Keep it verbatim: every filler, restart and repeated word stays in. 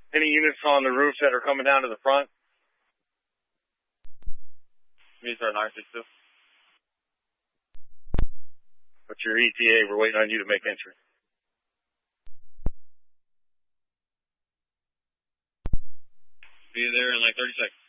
Any units on the roof that are coming down to the front? Units are nine six two. What's your E T A? We're waiting on you to make entry. Be there in like thirty seconds.